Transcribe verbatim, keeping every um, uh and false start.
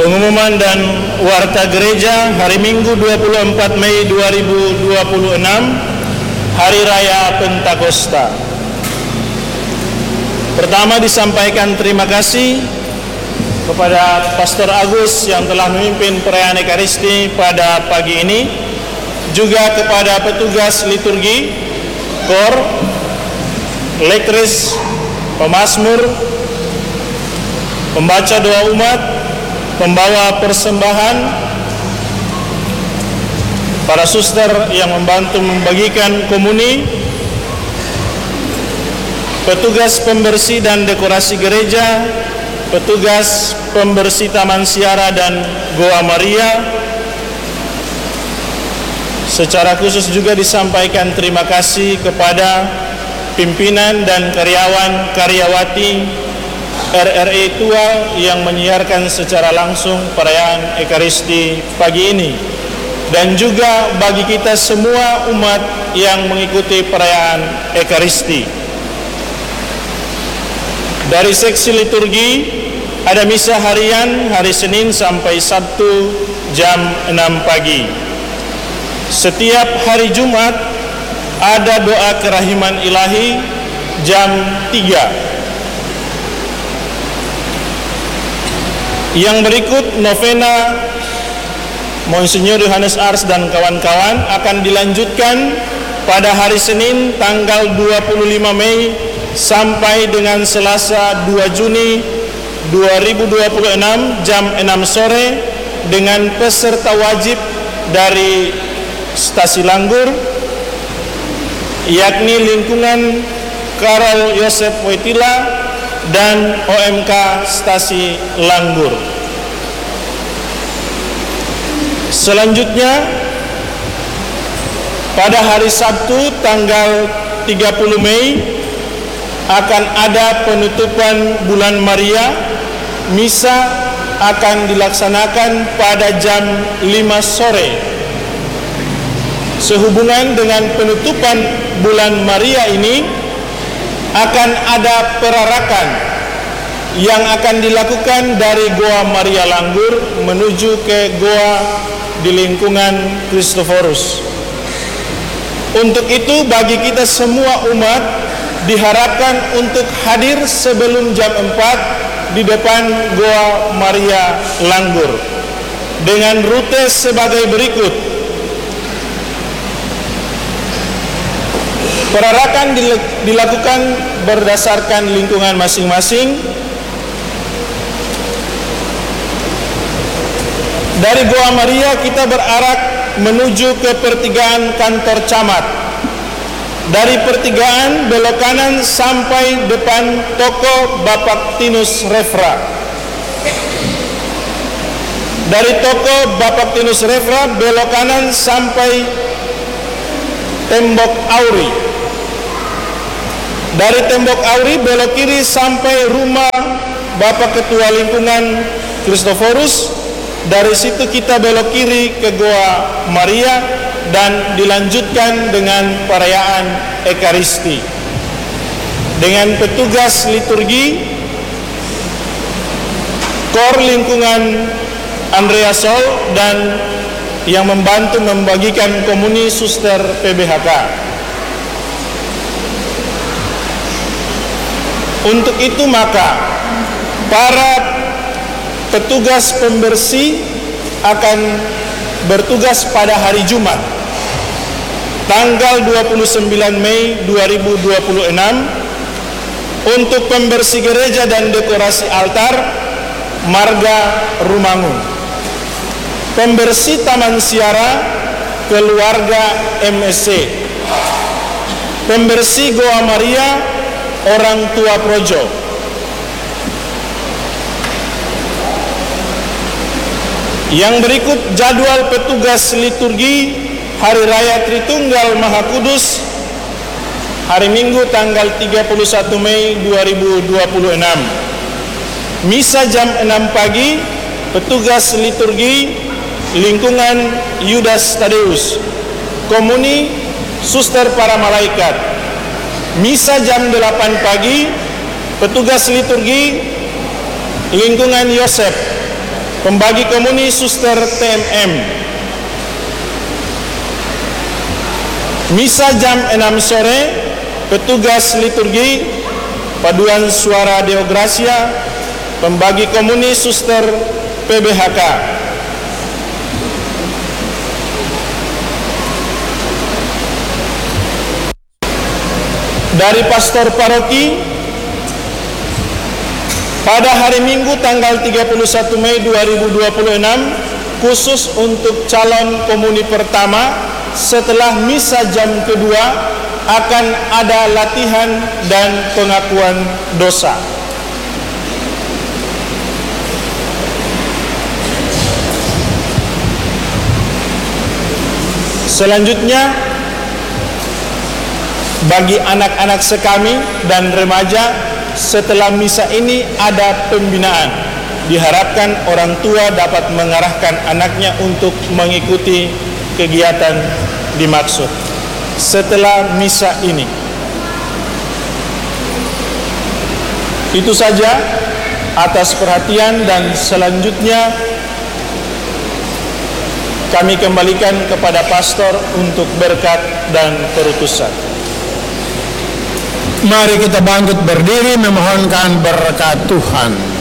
Pengumuman dan warta gereja hari Minggu dua puluh empat Mei dua ribu dua puluh enam, Hari Raya Pentakosta. Pertama, disampaikan terima kasih kepada Pastor Agus yang telah memimpin perayaan Ekaristi pada pagi ini, juga kepada petugas liturgi, kor, lektris, pemazmur, pembaca doa umat, pembawa persembahan, para suster yang membantu membagikan komuni, petugas pembersih dan dekorasi gereja, petugas pembersih Taman Siara dan Goa Maria. Secara khusus juga disampaikan terima kasih kepada pimpinan dan karyawan karyawati R R I Tua yang menyiarkan secara langsung perayaan Ekaristi pagi ini, dan juga bagi kita semua umat yang mengikuti perayaan Ekaristi. Dari seksi liturgi ada misa harian hari Senin sampai Sabtu jam enam pagi. Setiap hari Jumat ada doa kerahiman ilahi jam tiga. Yang berikut, novena Monsinyur Yohanes Ars dan kawan-kawan akan dilanjutkan pada hari Senin tanggal dua puluh lima Mei sampai dengan Selasa dua Juni dua ribu dua puluh enam jam enam sore dengan peserta wajib dari Stasi Langgur, yakni lingkungan Karol Yosef Wojtyla dan O M K Stasi Langgur. Selanjutnya, pada hari Sabtu tanggal tiga puluh Mei akan ada penutupan bulan Maria. Misa akan dilaksanakan pada jam lima sore. Sehubungan dengan penutupan bulan Maria ini, akan ada perarakan yang akan dilakukan dari Goa Maria Langgur menuju ke goa di lingkungan Kristoforus. Untuk itu, bagi kita semua umat diharapkan untuk hadir sebelum jam empat di depan Goa Maria Langgur dengan rute sebagai berikut. Perarakan dilakukan berdasarkan lingkungan masing-masing. Dari Goa Maria kita berarak menuju ke pertigaan kantor camat. Dari pertigaan belok kanan sampai depan toko Bapak Tinus Refra. Dari toko Bapak Tinus Refra belok kanan sampai tembok Auri. Dari tembok Auri belok kiri sampai rumah Bapak Ketua Lingkungan Kristoforus. Dari situ kita belok kiri ke Goa Maria dan dilanjutkan dengan perayaan Ekaristi. Dengan petugas liturgi, kor lingkungan Andrea Sol dan yang membantu membagikan komuni suster P B H K. Untuk itu maka para petugas pembersih akan bertugas pada hari Jumat tanggal dua puluh sembilan Mei dua ribu dua puluh enam untuk pembersih gereja dan dekorasi altar Marga Rumangun, pembersih Taman Siara keluarga M S C, pembersih Goa Maria orang tua Projo. Yang berikut jadwal petugas liturgi Hari Raya Tritunggal Maha Kudus hari Minggu tanggal tiga puluh satu Mei dua ribu dua puluh enam. Misa jam enam pagi, petugas liturgi lingkungan Yudas Tadeus. Komuni suster para malaikat. Misa jam delapan pagi, petugas liturgi lingkungan Yosef. Pembagi komuni Suster T M M. Misa jam enam sore, petugas liturgi paduan suara Deo Gracia, pembagi komuni Suster P B H K. Dari pastor paroki, pada hari Minggu tanggal tiga puluh satu Mei dua ribu dua puluh enam, khusus untuk calon komuni pertama, setelah misa jam kedua akan ada latihan dan pengakuan dosa. Selanjutnya, bagi anak-anak sekami dan remaja, setelah misa ini ada pembinaan. Diharapkan orang tua dapat mengarahkan anaknya untuk mengikuti kegiatan dimaksud setelah misa ini. Itu saja atas perhatian, dan selanjutnya kami kembalikan kepada pastor untuk berkat dan perutusan. Mari kita bangkit berdiri memohonkan berkat Tuhan.